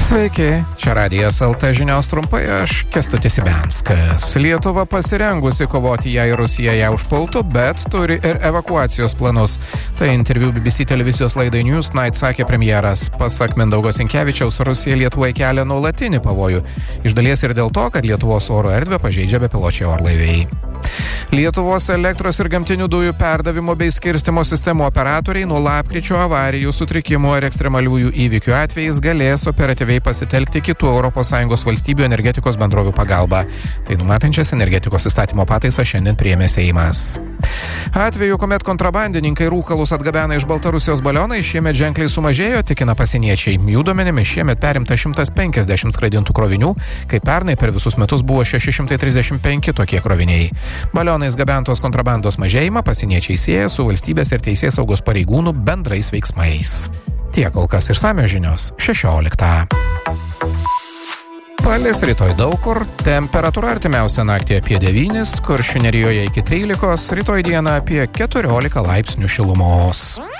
Sveiki, čia Radijas LT žinios trumpai, aš Kęstutis Ibianskas. Lietuva pasirengusi kovoti, jei Rusija ją užpultų, bet turi ir evakuacijos planus. Tai interviu BBC televizijos laidai Newsnight sakė premjeras. Pasak Mindaugo Sinkevičiaus, Rusija Lietuvai kelia nuolatinį pavojų. Iš dalies ir dėl to, kad Lietuvos oro erdvę pažeidžia bepiločiai orlaiviai. Lietuvos elektros ir gamtinių dujų perdavimo bei skirstymo sistemų operatoriai nuo lapkričio avarijų, sutrikimų ar ekstremaliųjų įvykių atvejais galės operatyviai pasitelkti kitų ES valstybių energetikos bendrovių pagalbą. Tai numatančias energetikos įstatymo pataisą šiandien priėmė Seimas. Atveju, kuomet kontrabandininkai rūkalus atgabena iš Baltarusijos balionai, šiemet ženkliai sumažėjo, tikina pasieniečiai. Jų duomenimis šiemet perimta 150 skraidintų krovinių, kai pernai per visus metus buvo 635 tokie kroviniai. Balionais gabentos kontrabandos mažėjimą pasieniečiai sieja su valstybės ir teisėsaugos pareigūnų bendrais veiksmais. Tiek kol kas išsamios žinios 16. Palis rytoj daug kur, temperatūra artimiausią naktį apie 9, Kuršių Nerijoje iki 13, rytoj dieną apie 14 laipsnių šilumos.